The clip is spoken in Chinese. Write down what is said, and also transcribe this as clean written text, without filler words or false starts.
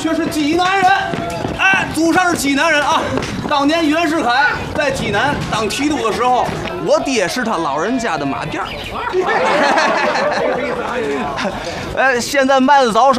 却是济南人。哎，祖上是济南人啊！当年袁世凯在济南当提督的时候，我爹是他老人家的马店儿。现在卖的早手